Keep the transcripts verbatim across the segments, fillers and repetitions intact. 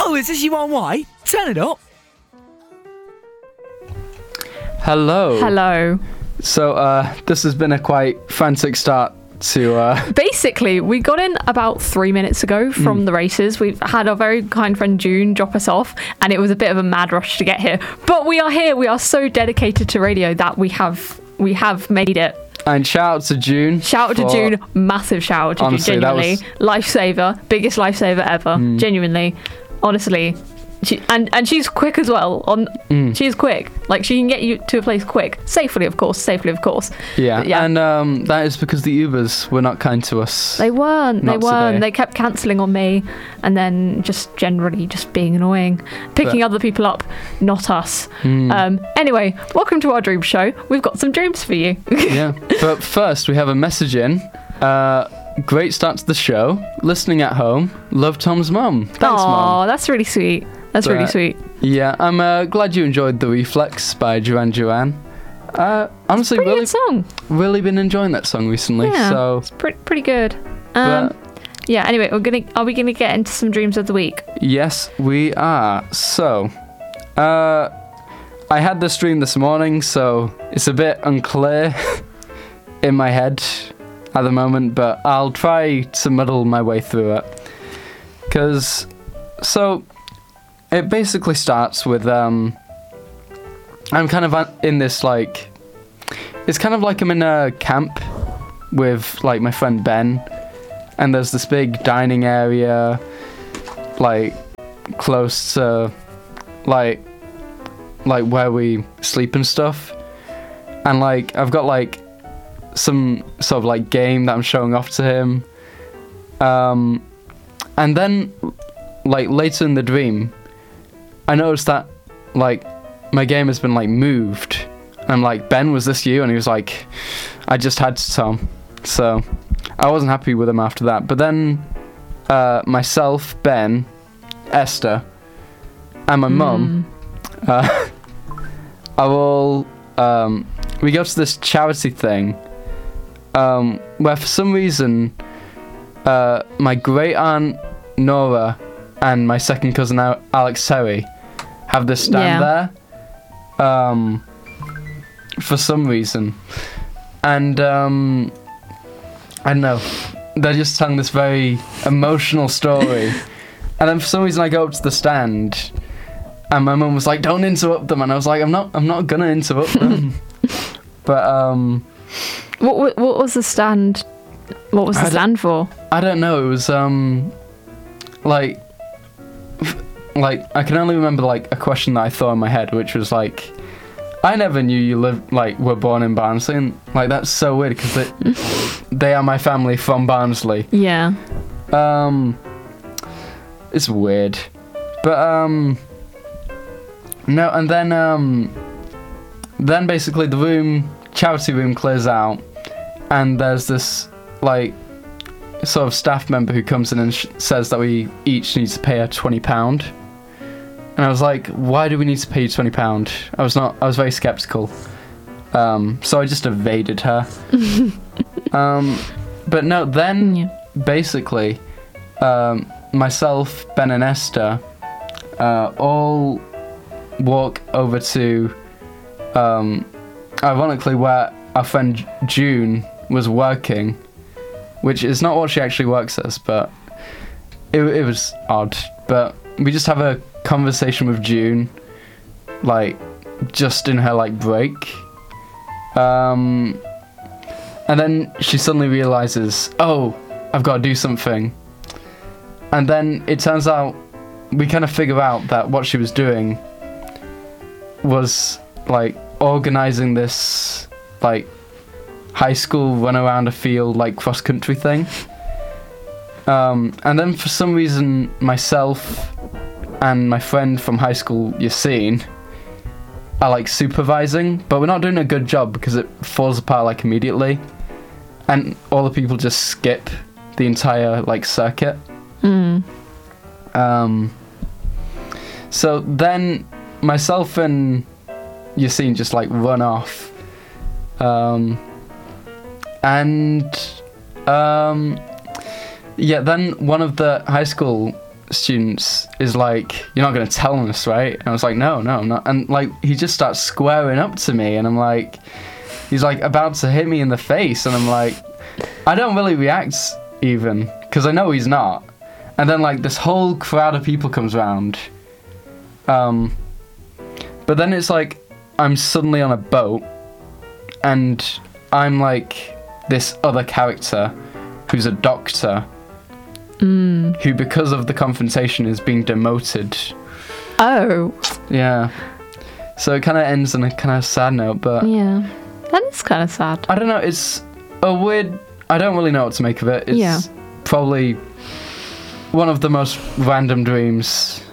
Oh, is this you on Y? Turn it up. Hello. Hello. So, uh, this has been a quite frantic start to... Uh... Basically, we got in about three minutes ago from mm. the races. We've had our very kind friend June drop us off, and it was a bit of a mad rush to get here. But we are here. We are so dedicated to radio that we have we have made it. And shout out to June. Shout out to June. Massive shout out to honestly, June. Genuinely. Was... Lifesaver. Biggest lifesaver ever. Mm. Genuinely. Honestly. She, and and she's quick as well. On mm. She's quick. Like, she can get you to a place quick. Safely, of course. Safely, of course. Yeah. yeah. And um, that is because the Ubers were not kind to us. They weren't. Not they weren't. Today. They kept cancelling on me, and then just generally just being annoying. Picking but, other people up, not us. Mm. Um, anyway, welcome to our dream show. We've got some dreams for you. Yeah. But first, we have a message in. Uh, great start to the show. Listening at home. Love Tom's mum. Thanks, Mum. Oh, that's really sweet. That's but, really sweet. Yeah, I'm uh, glad you enjoyed The Reflex by Duran Duran. Uh, honestly, pretty really, good song. Really been enjoying that song recently. Yeah, so it's pretty pretty good. Um, but, yeah. Anyway, we're gonna are we gonna get into some dreams of the week? Yes, we are. So, uh, I had this dream this morning, so it's a bit unclear in my head at the moment, but I'll try to muddle my way through it. Cause, so. It basically starts with, um, I'm kind of in this, like, it's kind of like I'm in a camp with, like, my friend Ben, and there's this big dining area, like, close to, like, like, where we sleep and stuff, and, like, I've got, like, some sort of, like, game that I'm showing off to him, um, and then, like, later in the dream, I noticed that, like, my game has been, like, moved. And I'm like, Ben, was this you? And he was like, I just had to, Tom. So, I wasn't happy with him after that. But then, uh, myself, Ben, Esther, and my mm. mum, uh, are all, um, we go to this charity thing, um, where for some reason, uh, my great-aunt, Nora, and my second cousin, Alex Terry, have this stand yeah. there, um, for some reason, and um, I don't know, they're just telling this very emotional story, and then for some reason I go up to the stand, and my mum was like, "Don't interrupt them," and I was like, "I'm not, I'm not gonna interrupt them," but um, what what was the stand? What was the I stand for? I don't know. It was um, like. Like, I can only remember, like, a question that I thought in my head, which was, like, I never knew you lived, like, were born in Barnsley, and, like, that's so weird, because they, they are my family from Barnsley. Yeah. Um, it's weird. But, um, no, and then, um, then basically the room, charity room clears out, and there's this, like, sort of staff member who comes in and sh- says that we each need to pay her twenty pounds. And I was like, why do we need to pay you twenty pounds? I was not, I was very skeptical. Um, so I just evaded her. um, but no, then yeah. basically, um, myself, Ben and Esther, uh, all walk over to, um, ironically, where our friend June was working, which is not what she actually works as, but it, it was odd. But we just have a conversation with June, like, just in her, like, break. Um, and then she suddenly realizes, oh, I've got to do something. And then it turns out, we kind of figure out that what she was doing was, like, organizing this, like, high school run around a field, like, cross-country thing. Um, and then for some reason, myself and my friend from high school, Yassine, are, like, supervising, but we're not doing a good job because it falls apart, like, immediately. And all the people just skip the entire, like, circuit. Mm. Um, so then myself and Yassine just, like, run off. Um, and, um, yeah, then one of the high school students is like, "You're not going to tell us, right?" And I was like, "No, no, I'm not." And like he just starts squaring up to me, and I'm like, he's like about to hit me in the face, and I'm like, I don't really react even because I know he's not. And then like this whole crowd of people comes around. Um, but then it's like I'm suddenly on a boat, and I'm like this other character who's a doctor, mm. who because of the confrontation is being demoted. Oh. Yeah. So it kind of ends on a kind of sad note, but yeah, that is kind of sad. I don't know. It's a weird. I don't really know what to make of it. It's yeah. probably one of the most random dreams.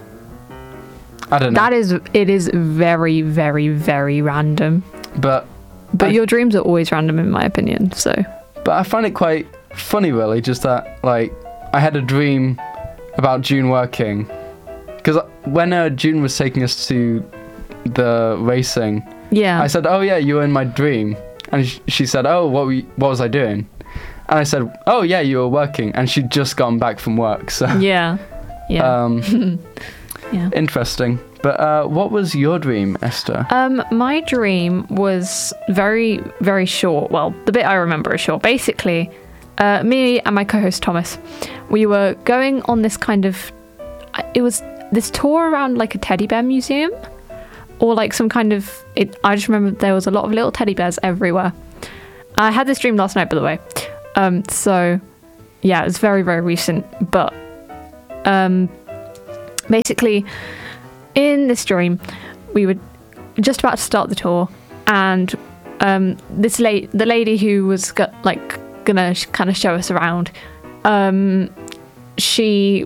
I don't know. That is, it is very, very, very random. But but I, your dreams are always random, in my opinion. So. But I find it quite funny, really, just that like I had a dream about June working, because when uh, June was taking us to the racing, yeah, I said, "Oh yeah, you were in my dream," and sh- she said, "Oh, what were you, what was I doing?" And I said, "Oh yeah, you were working," and she'd just gone back from work. So yeah, yeah. Um, Yeah. Interesting. But uh, what was your dream, Esther? Um, my dream was very, very short. Well, the bit I remember is short. Basically, uh, me and my co-host Thomas, we were going on this kind of, it was this tour around like a teddy bear museum, or like some kind of, it, I just remember there was a lot of little teddy bears everywhere. I had this dream last night, by the way. Um, so, yeah, it's very, very recent. But, um... basically, in this dream, we were just about to start the tour, and um, this la- the lady who was go- like gonna sh- kind of show us around, um, she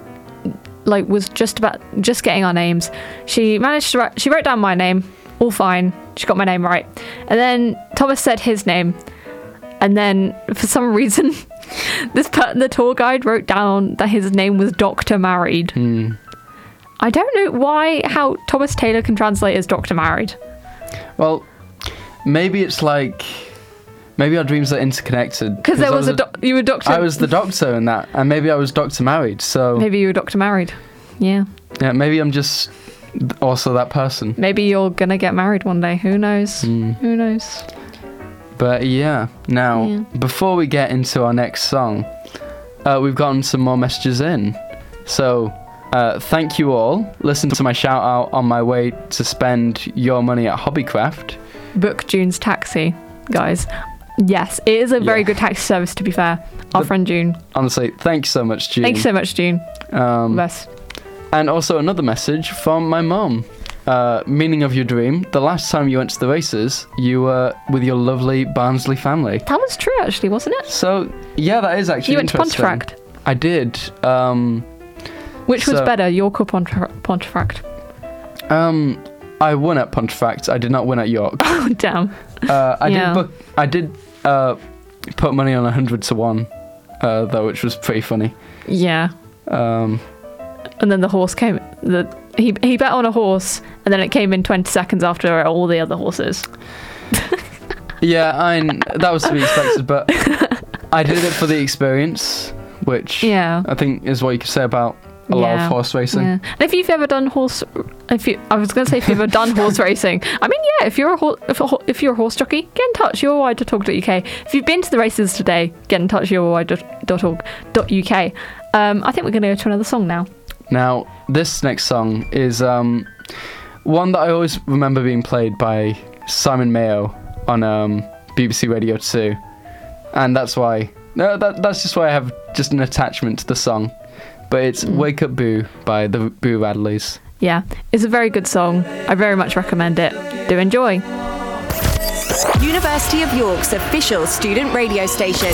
like was just about just getting our names. She managed to write, she wrote down my name, all fine. She got my name right, and then Thomas said his name, and then for some reason, this per- the tour guide wrote down that his name was Doctor Married. Hmm. I don't know why, how Thomas Taylor can translate as Doctor Married. Well, maybe it's like, maybe our dreams are interconnected. Because there was, was a, doc- you were Doctor... I was the doctor in that, and maybe I was Doctor Married, so... Maybe you were Doctor Married, yeah. Yeah, maybe I'm just also that person. Maybe you're gonna get married one day, who knows? Mm. Who knows? But yeah, now, yeah. before we get into our next song, uh, we've gotten some more messages in. So... Uh, thank you all. Listen to my shout out on my way to spend your money at Hobbycraft. Book June's taxi, guys. Yes, it is a very yeah. good taxi service, to be fair. Our the, friend June. Honestly, thanks so much, June. Thanks so much, June. Um, Best. And also another message from my mum. Uh, meaning of your dream, the last time you went to the races, you were with your lovely Barnsley family. That was true, actually, wasn't it? So, yeah, that is actually You went to interesting. Pontefract. I did. Um... Which was so, better, York or Ponte- Pontefract? Um, I won at Pontefract. I did not win at York. Oh, damn. Uh, I yeah. did book. I did uh, put money on a hundred to one, uh, though, which was pretty funny. Yeah. Um, and then the horse came. The he he bet on a horse, and then it came in twenty seconds after all the other horses. yeah, I that was to be expected, but I did it for the experience, which yeah. I think is what you could say about a yeah. lot of horse racing. Yeah. And if you've ever done horse, if you, I was going to say if you've ever done horse racing. I mean, yeah, if you're a ho- if, a ho- if you're a horse jockey, get in touch. u o y dot org dot u k. If you've been to the races today, get in touch. u o y dot org dot u k. Um, I think we're going to go to another song now. Now, this next song is um, one that I always remember being played by Simon Mayo on um, B B C Radio two, and that's why. No, that that's just why I have just an attachment to the song. But it's mm. Wake Up Boo by the Boo Radleys. Yeah, it's a very good song. I very much recommend it. Do enjoy. University of York's official student radio station.